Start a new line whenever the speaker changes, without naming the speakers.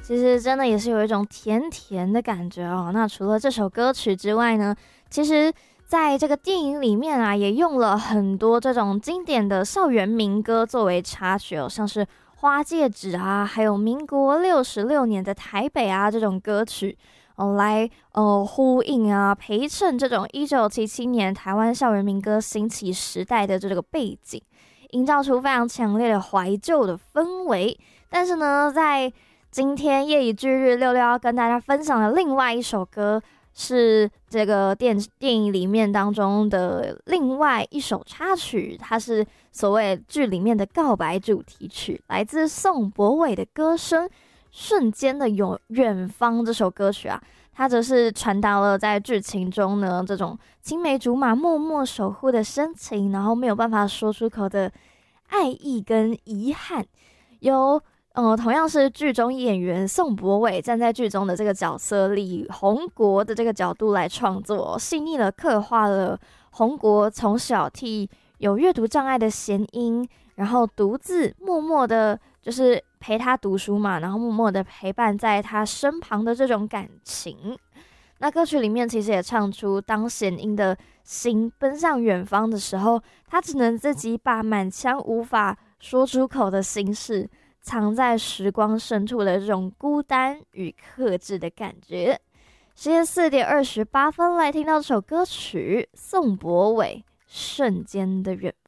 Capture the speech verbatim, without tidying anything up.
其实真的也是有一种甜甜的感觉哦。那除了这首歌曲之外呢，其实在这个电影里面啊，也用了很多这种经典的校园民歌作为插曲哦，像是花戒指啊，还有民国六十六年的台北啊这种歌曲哦，来呃呼应啊，陪衬这种一九七七年台湾校园民歌兴起时代的这个背景，营造出非常强烈的怀旧的氛围。但是呢，在今天夜以继日，六六要跟大家分享的另外一首歌，是这个电电影里面当中的另外一首插曲，它是所谓剧里面的告白主题曲，来自宋博伟的歌声《瞬间的有远方》这首歌曲啊，它则是传达了在剧情中呢这种青梅竹马默默守护的深情，然后没有办法说出口的爱意跟遗憾，由呃，同样是剧中演员宋博伟站在剧中的这个角色李红国的这个角度来创作，细腻的刻画了红国从小替有阅读障碍的弦音，然后独自默默的，就是陪他读书嘛，然后默默的陪伴在他身旁的这种感情。那歌曲里面其实也唱出，当弦音的心奔向远方的时候，他只能自己把满腔无法说出口的心事藏在时光深处的这种孤单与克制的感觉。时间四点二十八分，来听到这首歌曲，宋博伟《瞬间的远